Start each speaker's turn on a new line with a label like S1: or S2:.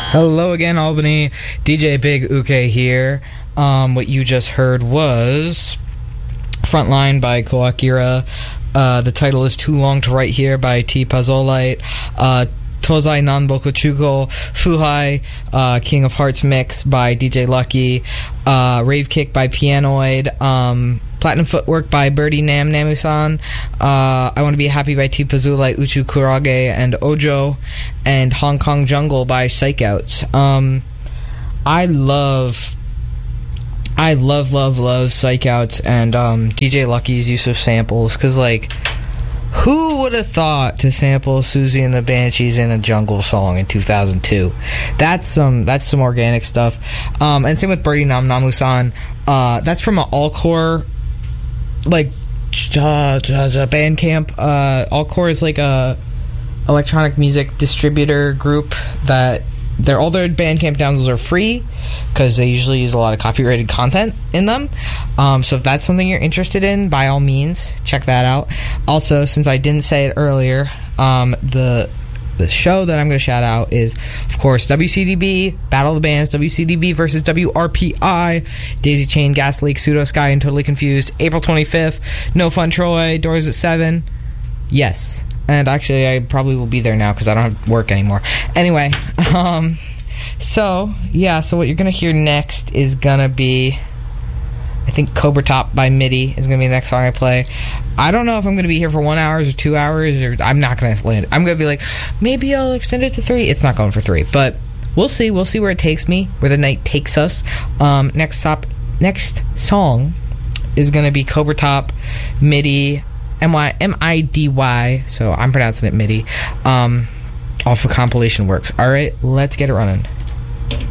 S1: Hello again, Albany. DJ Big Uke here. What you just heard was Frontline by Koakira. The title is Too Long to Write Here by T. Puzzolite. Tozai Nanboku Chuko. Fuhai, King of Hearts Mix by DJ Lucky. Rave Kick by Pianoid. Platinum Footwork by Birdie Nam Namusan. I Want to Be Happy by T. Puzzolite, Uchu Kurage, and Ojo. And Hong Kong Jungle by Psychouts. I love Psychouts and DJ Lucky's use of samples, because, like, who would have thought to sample Susie and the Banshees in a Jungle song in 2002? That's some organic stuff. And same with Birdie Nam Namusan. That's from an all-core, like, Bandcamp. Allcore is like a electronic music distributor group that all their Bandcamp downloads are free, because they usually use a lot of copyrighted content in them. So if that's something you're interested in, by all means, check that out. Also, since I didn't say it earlier, the show that I'm going to shout out is, of course, WCDB, Battle of the Bands, WCDB versus WRPI, Daisy Chain, Gas Leak, Pseudo Sky, and Totally Confused, April 25th, No Fun Troy, Doors at 7. Yes. And actually, I probably will be there now because I don't have work anymore. Anyway, so what you're going to hear next is going to be, I think, Cobra Top by MIDI is going to be the next song I play. I don't know if I'm going to be here for 1 hour or 2 hours, or I'm not going to land. I'm going to be like, maybe I'll extend it to 3. It's not going for 3, but we'll see. We'll see where it takes me, where the night takes us. Next song is going to be Cobra Top, MIDI, M-I-D-Y, so I'm pronouncing it MIDI, off of Compilation Works. Alright, let's get it running.